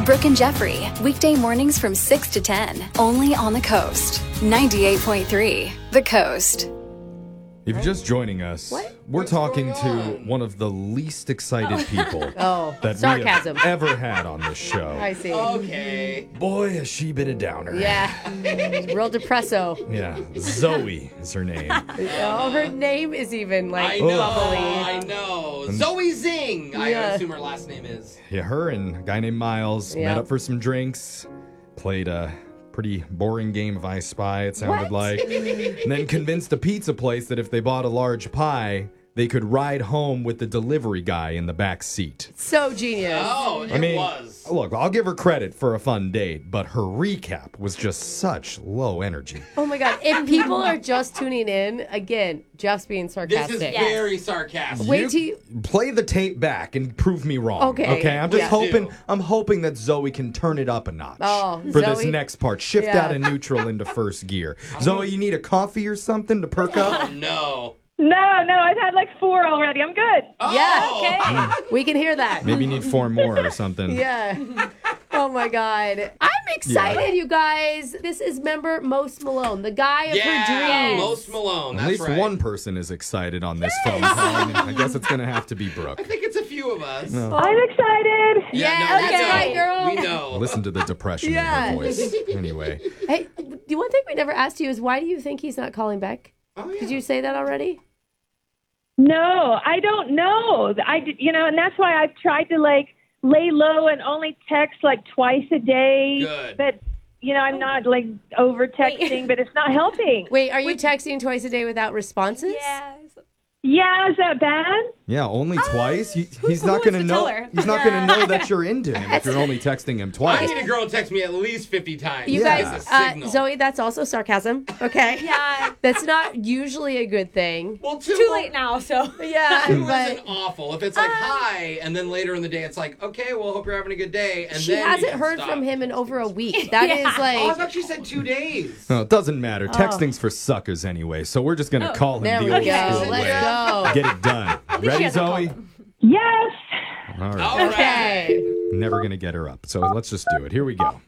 Brooke and Jeffrey, weekday mornings from 6 to 10, only on the Coast. 98.3, The Coast. If you're just joining us, we're talking to one of the least excited people that sarcasm. we have ever had on this show. I see. Okay. Boy, has she been a downer. Yeah. Real depresso. Yeah, Zoe is her name. Oh, her name is even like I know. bubbly. I know. Zoe Zing. I assume her last name is. Yeah, her and a guy named Miles met up for some drinks, played a pretty boring game of I Spy, it sounded like, and then convinced a pizza place that if they bought a large pie, they could ride home with the delivery guy in the back seat. So genius. Oh, it was. Look, I'll give her credit for a fun date, but her recap was just such low energy. Oh my God. If people are just tuning in, again, Jeff's being sarcastic. This is very sarcastic. Wait till you... Play the tape back and prove me wrong. Okay. I'm just Yeah. hoping. I'm hoping that Zoe can turn it up a notch for this Zoe? next part. Shift out of neutral into first gear. Zoe, you need a coffee or something to perk up? Oh, no. No, I've had like 4 already. I'm good. Oh, Yeah. Okay. We can hear that. Maybe you need 4 more or something. Yeah. Oh my God. I'm excited, you guys. This is member Most Malone, the guy of her dreams. Most Malone. At That's least right. one person is excited on this phone call. I guess it's going to have to be Brooke. I think it's a few of us. I'm excited. Yeah, we that's know. right, girl. We know. Listen to the depression in her voice. Anyway. Hey, the one thing we never asked you is why do you think he's not calling back? Oh, yeah. Did you say that already? No, I don't know. And that's why I've tried to like lay low and only text like twice a day. Good. But I'm not like over texting, but it's not helping. Wait, are you texting twice a day without responses? Yeah, is that bad? Yeah, only twice. He's not going to know. He's not going to know that you're into him if you're only texting him I twice. need a girl to text me at least 50 times. You That's a guys, signal. Zoe, that's also sarcasm. Okay. Yeah. That's not usually a good thing. Well, Too late now, so. Yeah. Two but isn't awful. If it's like hi, and then later in the day it's like, okay, well, hope you're having a good day. And she then you hasn't can heard stop. from him in over a week. That is Oh, I like. thought she said 2 days. No, it doesn't matter. Texting's for suckers anyway, so we're just going to call him There the we old go. school Let's way. go. Get it done. Ready, Zoe? Yes. All right. All right. Okay. Never going to get her up, so let's just do it. Here we go.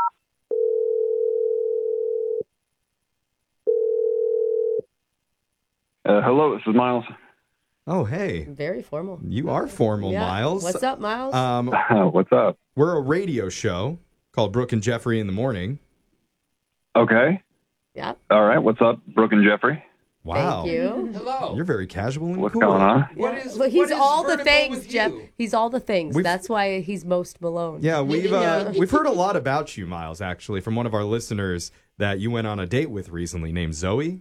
Hello, this is Miles. Oh, hey. Very formal. You are formal, Yeah. Miles. What's up, Miles? What's up? We're a radio show called Brooke and Jeffrey in the Morning. Okay. Yep. All right. What's up, Brooke and Jeffrey? Wow. Thank you. Hello. You're very casual and What's cool. going on? What is? Look, he's what is all the vertical things, with Jeff. you? He's all the things. We've- That's why he's Most Malone. Yeah, we've Yeah. we've heard a lot about you, Miles, actually, from one of our listeners that you went on a date with recently named Zoe.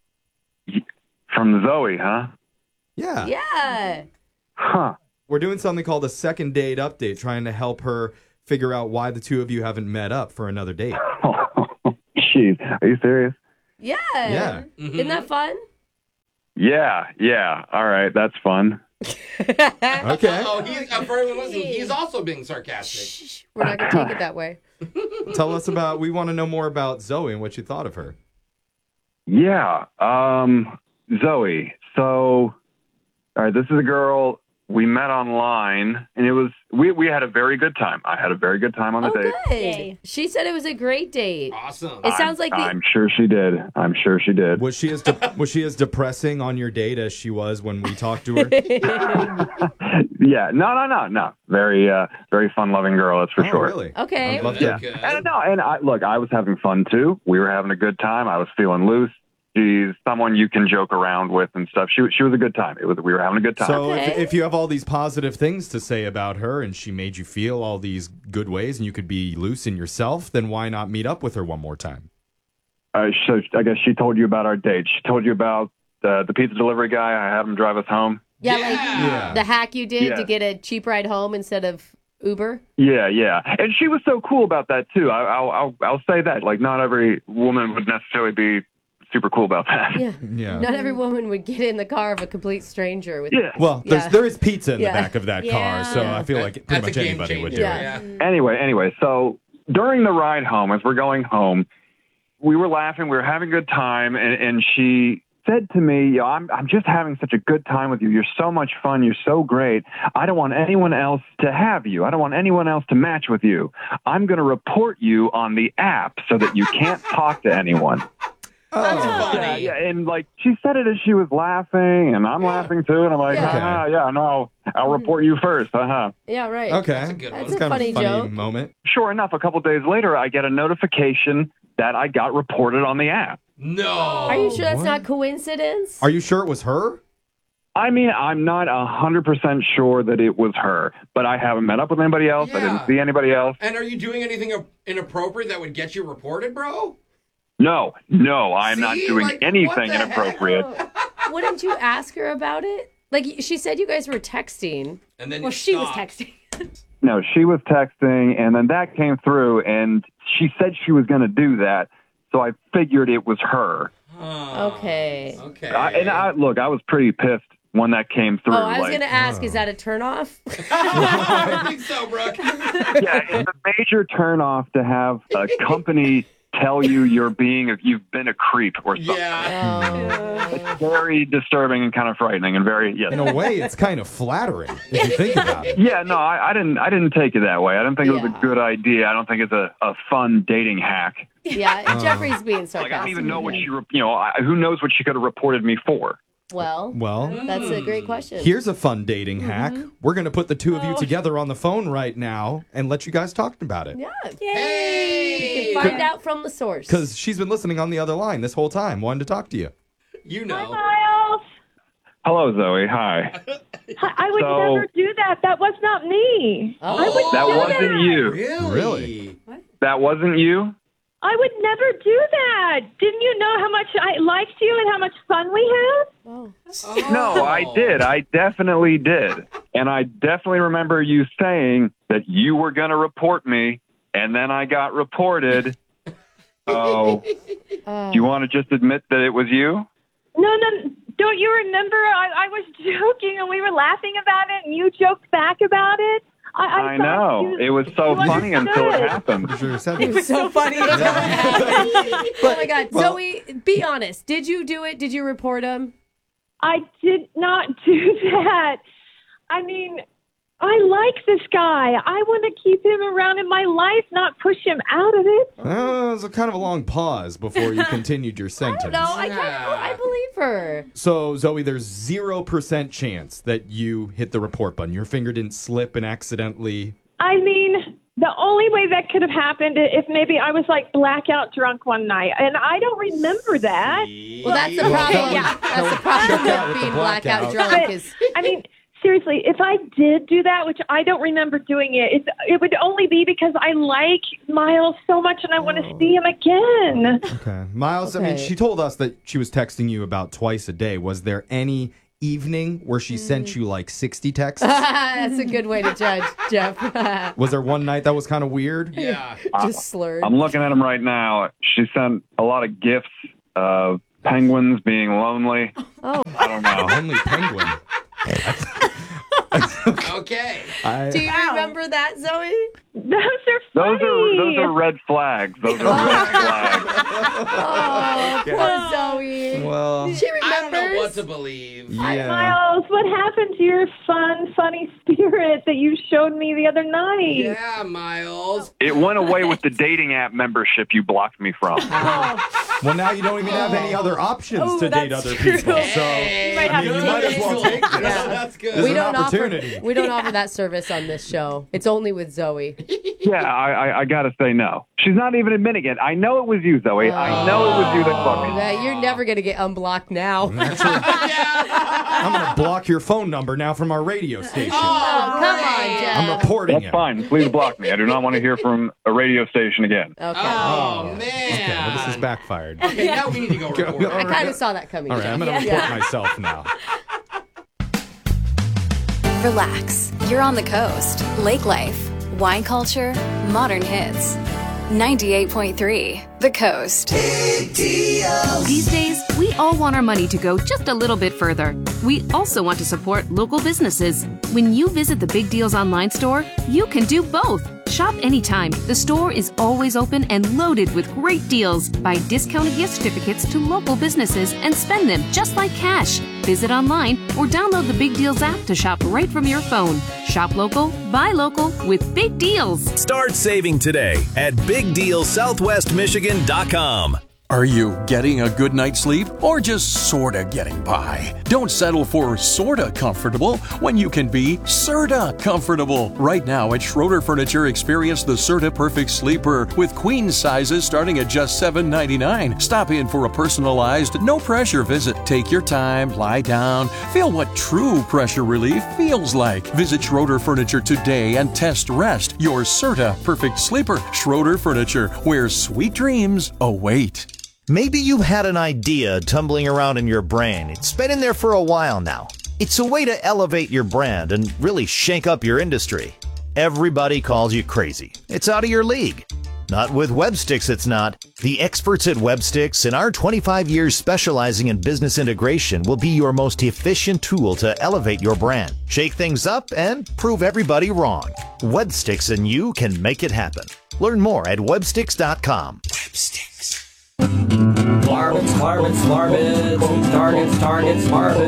From Zoe, huh? Yeah. Yeah. Huh. We're doing something called a second date update, trying to help her figure out why the two of you haven't met up for another date. Jeez, are you serious? Yeah. Yeah. Isn't that fun? Yeah. All right, that's fun. Okay. Oh, for everyone listening, he's also being sarcastic. Shh, we're not going to take it that way. Tell us about, we want to know more about Zoe and what you thought of her. Yeah. Zoe. So, all right, this is a girl we met online, and it was we had a very good time. I had a very good time on the date. Good. Yay. She said it was a great date. Awesome. It sounds like I'm sure she did. Was she as was she as depressing on your date as she was when we talked to her? Yeah. No. Very, very fun-loving girl. That's for Oh, sure. really? Okay. I'd love Yeah. Good. And I was having fun too. We were having a good time. I was feeling loose. She's someone you can joke around with and stuff. She was a good time. We were having a good time. So Okay. if you have all these positive things to say about her and she made you feel all these good ways and you could be loose in yourself, then why not meet up with her one more time? So I guess she told you about our date. She told you about the pizza delivery guy. I had him drive us home. Yeah, Yeah. like the hack you did Yeah. to get a cheap ride home instead of Uber. Yeah. And she was so cool about that too. I'll say that. Like, not every woman would necessarily be super cool about that. Yeah. Yeah. Not every woman would get in the car of a complete stranger with Yeah. Well, Yeah. there is pizza in the Yeah. back of that car, so I feel like pretty That's much a game anybody would do changer. it. Yeah. Anyway, so during the ride home, as we're going home, we were laughing, we were having a good time, and she said to me, I'm just having such a good time with you. You're so much fun. You're so great. I don't want anyone else to have you. I don't want anyone else to match with you. I'm going to report you on the app so that you can't talk to anyone. That's funny. Yeah, and like she said it as she was laughing, and I'm laughing too, and I'm like, no, I'll report you first, Yeah, right. Okay. That's a good one. That's It's a kind funny of a funny joke. moment. Sure enough, a couple days later, I get a notification that I got reported on the app. No. Are you sure that's What? not coincidence? Are you sure it was her? I mean, I'm not 100% sure that it was her, but I haven't met up with anybody else. I Yeah. didn't see anybody else. And are you doing anything inappropriate that would get you reported, bro? No, I'm not See? doing Like, what anything the inappropriate. Wouldn't you ask her about it? Like, she said you guys were texting. And then Well, you she was stopped. texting. No, she was texting, and then that came through, and she said she was going to do that, so I figured it was her. Okay. Okay. Look, I was pretty pissed when that came through. Oh, I was like, going to ask, is that a turnoff? I don't think so, Brooke. yeah, it's a major turnoff to have a company tell you you've been a creep or something. Yeah. It's very disturbing and kind of frightening and very, yes. In a way, it's kind of flattering if you think about it. Yeah, no, I didn't take it that way. I didn't think it was Yeah. a good idea. I don't think it's a fun dating hack. Yeah, Jeffrey's being sarcastic. Like, I don't even know what who knows what she could have reported me for. Well, Well, that's a great question. here's a fun dating hack. We're going to put the two of you together on the phone right now and let you guys talk about it. Yeah. Hey. You can find out from the source. Because she's been listening on the other line this whole time, wanting to talk to you. You know. Miles, Hello, Zoe. Hi. I would never do that. That was not me. Oh. I would That do wasn't you. Really? That wasn't you? I would never do that. Didn't you know how much I liked you and how much fun we had? Oh. No, I did. I definitely did. And I definitely remember you saying that you were going to report me, and then I got reported. Oh, you want to just admit that it was you? No. Don't you remember? I was joking and we were laughing about it and you joked back about it. I know. It was so funny until it happened. Pretty sure you said It that. was so funny. Oh my God. Well- Zoe, be honest. Did you do it? Did you report him? I did not do that. I mean, I like this guy. I want to keep him around in my life, not push him out of it. It was a kind of a long pause before you continued your sentence. No, I believe her. So, Zoe, there's 0% chance that you hit the report button. Your finger didn't slip and accidentally... I mean, the only way that could have happened if maybe I was like blackout drunk one night, and I don't remember that. Well, that's the problem. Yeah. That's the problem Check out with with being the blackout. blackout drunk. But, Is I mean, seriously, if I did do that, which I don't remember doing it, it would only be because I like Miles so much and I want to see him again. Okay. Miles, I mean, Okay. she told us that she was texting you about twice a day. Was there any evening where she sent you like 60 texts? that's a good way to judge, Jeff. Was there one night that was kind of weird? Yeah. Just slurred. I'm looking at him right now. She sent a lot of gifts of penguins being lonely. Oh. I don't know. Only penguin. Okay. Do you remember that, Zoe? Those are funny. Those are red flags. Those are red flags. Oh, poor Zoe. Well, She I don't remembers. know what to believe. yeah. Miles, what happened to your fun, funny spirit that you showed me the other night? Yeah, Miles. It went away with the dating app membership you blocked me from. Well, now you don't even have any other options Oh, to date that's other true. people. So, Hey, might have I mean, to you might take as well it. take this. Yeah. That's good. There's We an don't opportunity. offer. We don't offer that service on this show. It's only with Zoe. Yeah, I got to say no. She's not even admitting it. I know it was you, Zoe. I know it was you that fucked me. That- You're never gonna get unblocked now. I'm going to block your phone number now from our radio station. Oh, come on, Jeff. I'm reporting That's it. fine. Please block me. I do not want to hear from a radio station again. Okay. Oh, man. Okay, well, this is backfired. Okay, now we need to go report. I kind of saw that coming. All right, Jeff. I'm going to report myself now. Relax. You're on the coast. Lake life, wine culture, modern hits. 98.3 The Coast. These days, we all want our money to go just a little bit further. We also want to support local businesses. When you visit the Big Deals online store, you can do both. Shop anytime. The store is always open and loaded with great deals. Buy discounted gift certificates to local businesses and spend them just like cash. Visit online or download the Big Deals app to shop right from your phone. Shop local, buy local with big deals. Start saving today at BigDealSouthwestMichigan.com. Are you getting a good night's sleep or just sorta getting by? Don't settle for sorta comfortable when you can be Serta comfortable. Right now at Schroeder Furniture, experience the Serta Perfect Sleeper with queen sizes starting at just $7.99. Stop in for a personalized, no pressure visit. Take your time, lie down, feel what true pressure relief feels like. Visit Schroeder Furniture today and test rest your Serta Perfect Sleeper. Schroeder Furniture, where sweet dreams await. Maybe you've had an idea tumbling around in your brain. It's been in there for a while now. It's a way to elevate your brand and really shake up your industry. Everybody calls you crazy. It's out of your league. Not with Websticks, it's not. The experts at Websticks and our 25 years specializing in business integration will be your most efficient tool to elevate your brand, shake things up, and prove everybody wrong. Websticks and you can make it happen. Learn more at websticks.com. Websticks. Marbles, targets,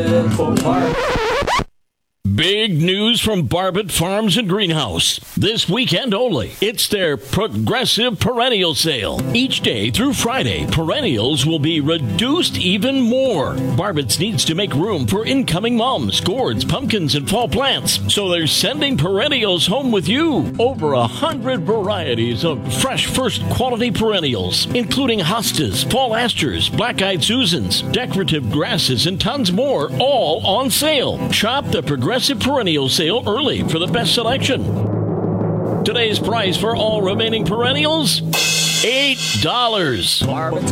Big news from Barbet Farms and Greenhouse. This weekend only, it's their Progressive Perennial Sale. Each day through Friday, perennials will be reduced even more. Barbet's needs to make room for incoming mums, gourds, pumpkins, and fall plants. So they're sending perennials home with you. Over 100 varieties of fresh first quality perennials, including hostas, fall asters, black-eyed Susans, decorative grasses, and tons more, all on sale. Shop the Progressive Perennial Sale early for the best selection. Today's price for all remaining perennials, $8. Barbets,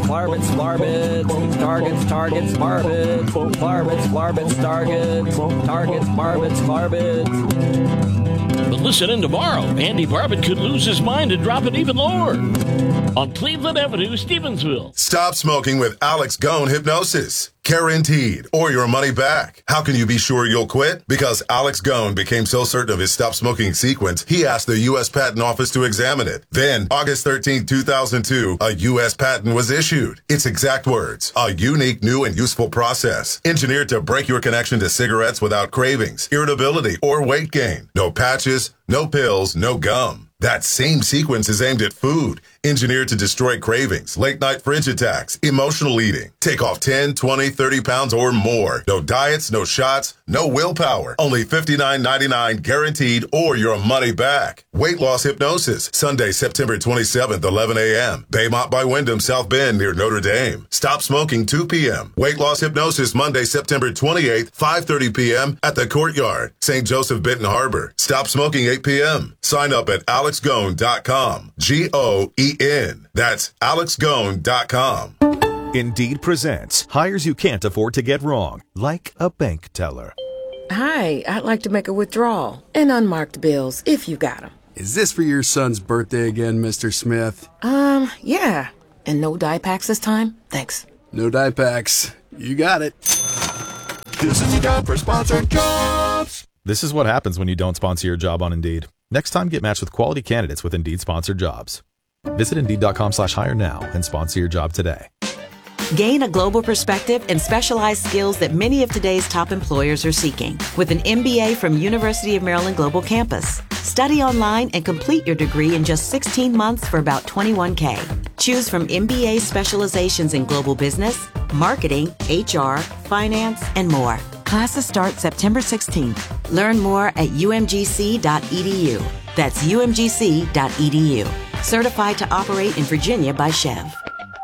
Barbets. But listen in tomorrow. Andy Barbet could lose his mind and drop it even lower. On Cleveland Avenue, Stevensville. Stop smoking with Alex Gone Hypnosis. Guaranteed, or your money back. How can you be sure you'll quit? Because Alex Gone became so certain of his stop smoking sequence, he asked the U.S. Patent Office to examine it. Then, August 13, 2002, a U.S. patent was issued. Its exact words, a unique, new, and useful process, engineered to break your connection to cigarettes without cravings, irritability, or weight gain. No patches, no pills, no gum. That same sequence is aimed at food, engineered to destroy cravings, late-night fridge attacks, emotional eating. Take off 10, 20, 30 pounds or more. No diets, no shots, no willpower. Only $59.99 guaranteed or your money back. Weight loss hypnosis, Sunday, September 27th, 11 a.m. Baymont by Wyndham, South Bend near Notre Dame. Stop smoking 2 p.m. Weight loss hypnosis, Monday, September 28th, 5:30 p.m. at the Courtyard, St. Joseph, Benton Harbor. Stop smoking 8 p.m. Sign up at AlexGone.com. G-O-E-N. That's AlexGone.com. Indeed presents hires you can't afford to get wrong, like a bank teller. Hi, I'd like to make a withdrawal. And unmarked bills, if you got them. Is this for your son's birthday again, Mr. Smith? Yeah. And no dye packs this time? Thanks. No dye packs. You got it. This is your job for sponsored jobs. This is what happens when you don't sponsor your job on Indeed. Next time, get matched with quality candidates with Indeed sponsored jobs. Visit Indeed.com/hire now and sponsor your job today. Gain a global perspective and specialized skills that many of today's top employers are seeking with an MBA from University of Maryland Global Campus. Study online and complete your degree in just 16 months for about $21K. Choose from MBA specializations in global business, marketing, HR, finance, and more. Classes start September 16th. Learn more at umgc.edu. That's umgc.edu. Certified to operate in Virginia by Chev.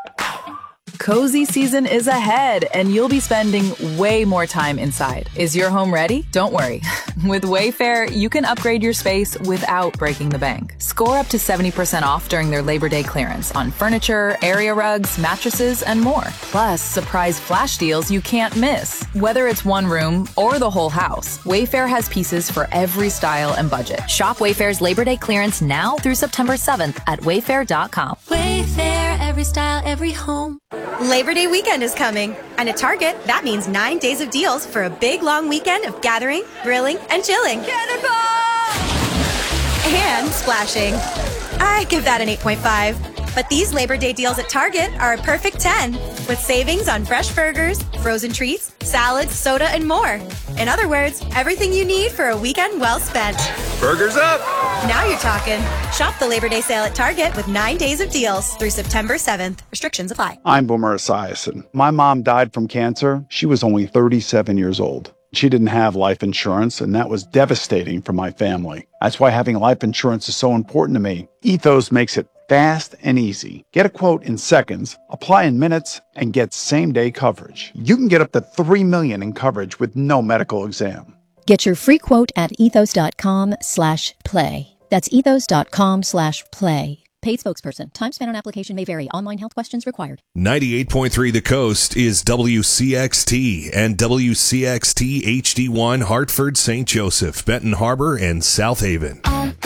Cozy season is ahead, and you'll be spending way more time inside. Is your home ready? Don't worry. With Wayfair, you can upgrade your space without breaking the bank. Score up to 70% off during their Labor Day clearance on furniture, area rugs, mattresses, and more. Plus, surprise flash deals you can't miss. Whether it's one room or the whole house, Wayfair has pieces for every style and budget. Shop Wayfair's Labor Day clearance now through September 7th at wayfair.com. Wayfair, every style, every home. Labor Day weekend is coming, and at Target, that means 9 days of deals for a big, long weekend of gathering, grilling, and chilling. and splashing. I give that an 8.5. But these Labor Day deals at Target are a perfect 10, with savings on fresh burgers, frozen treats, salads, soda, and more. In other words, everything you need for a weekend well spent. Burgers up! Now you're talking. Shop the Labor Day sale at Target with 9 days of deals through September 7th. Restrictions apply. I'm Boomer Esiason. My mom died from cancer. She was only 37 years old. She didn't have life insurance, and that was devastating for my family. That's why having life insurance is so important to me. Ethos makes it fast and easy. Get a quote in seconds, apply in minutes, and get same-day coverage. You can get up to $3 million in coverage with no medical exam. Get your free quote at ethos.com/play. That's ethos.com/play. Paid spokesperson. Time spent on application may vary. Online health questions required. 98.3 The Coast is WCXT and WCXT HD1 Hartford, St. Joseph, Benton Harbor, and South Haven.